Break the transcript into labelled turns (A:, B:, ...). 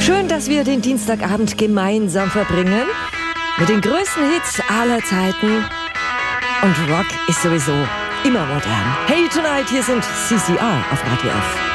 A: Schön, dass wir den Dienstagabend gemeinsam verbringen mit den größten Hits aller Zeiten. Und Rock ist sowieso immer modern. Hey Tonight, hier sind CCR auf Radio F.